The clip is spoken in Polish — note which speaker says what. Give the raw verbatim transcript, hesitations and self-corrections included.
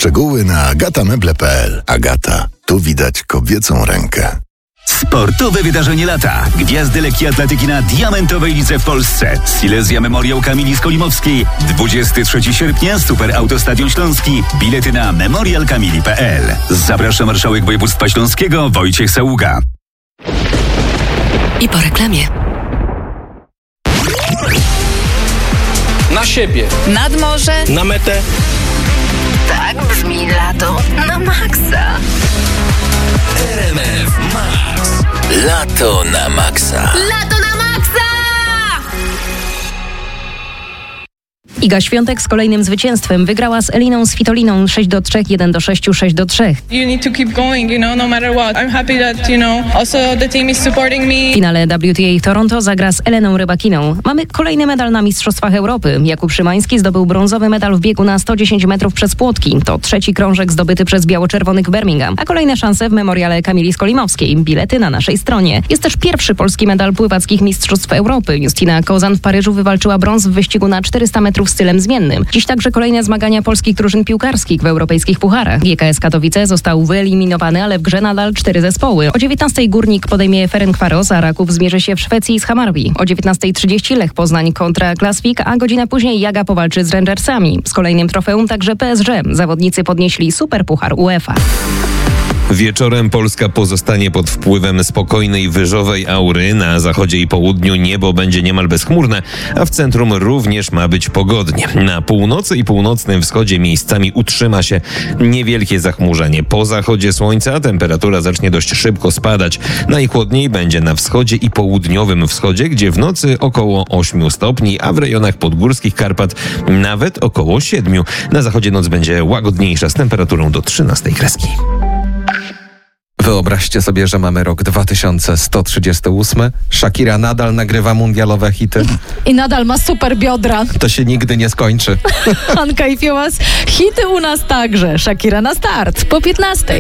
Speaker 1: Szczegóły na agatamebble kropka p l. Agata, tu widać kobiecą rękę.
Speaker 2: Sportowe wydarzenie lata. Gwiazdy lekkiej atletyki na diamentowej lidze w Polsce. Silesia Memoriał Kamili Skolimowskiej. dwudziestego trzeciego sierpnia Super Autostadion Śląski. Bilety na memorial kamili kropka p l. Zaprasza marszałek województwa śląskiego Wojciech Saługa.
Speaker 3: I po reklamie.
Speaker 4: Na siebie.
Speaker 3: Nad morze.
Speaker 4: Na metę.
Speaker 3: Tak brzmi lato na maksa.
Speaker 5: R M F Max. Lato na maksa.
Speaker 3: Lato na maksa!
Speaker 6: Iga Świątek z kolejnym zwycięstwem wygrała z Eliną Svitoliną sześć do trzech, jeden do sześciu, sześć do trzech.
Speaker 7: You need to keep going, you know, no matter what. I'm happy that, you know, also the team is supporting me.
Speaker 6: W finale W T A w Toronto zagra z Eleną Rybakiną. Mamy kolejny medal na Mistrzostwach Europy. Jakub Szymański zdobył brązowy medal w biegu na sto dziesięć metrów przez płotki. To trzeci krążek zdobyty przez biało-czerwonych Birmingham. A kolejne szanse w memoriale Kamili Skolimowskiej. Bilety na naszej stronie. Jest też pierwszy polski medal pływackich Mistrzostw Europy. Justyna Kozan w Paryżu wywalczyła brąz w wyścigu na czterysta metrów stylem zmiennym. Dziś także kolejne zmagania polskich drużyn piłkarskich w europejskich pucharach. G K S Katowice został wyeliminowany, ale w grze nadal cztery zespoły. O dziewiętnastej Górnik podejmie Ferencvaros, a Raków zmierzy się w Szwecji z Hammarby. O dziewiętnasta trzydzieści Lech Poznań kontra Klasvik, a godzinę później Jaga powalczy z Rangersami. Z kolejnym trofeum także P S G. Zawodnicy podnieśli Superpuchar UEFA.
Speaker 8: Wieczorem Polska pozostanie pod wpływem spokojnej, wyżowej aury. Na zachodzie i południu niebo będzie niemal bezchmurne, a w centrum również ma być pogodnie. Na północy i północnym wschodzie miejscami utrzyma się niewielkie zachmurzenie. Po zachodzie słońca temperatura zacznie dość szybko spadać. Najchłodniej będzie na wschodzie i południowym wschodzie, gdzie w nocy około ośmiu stopni, a w rejonach podgórskich Karpat nawet około siedmiu. Na zachodzie noc będzie łagodniejsza z temperaturą do trzynastej kreski.
Speaker 9: Wyobraźcie sobie, że mamy rok dwa tysiące sto trzydziesty ósmy. Shakira nadal nagrywa mundialowe hity.
Speaker 10: I nadal ma super biodra.
Speaker 9: To się nigdy nie skończy.
Speaker 10: Anka i Fiołas, hity u nas także. Shakira na start po piętnastej.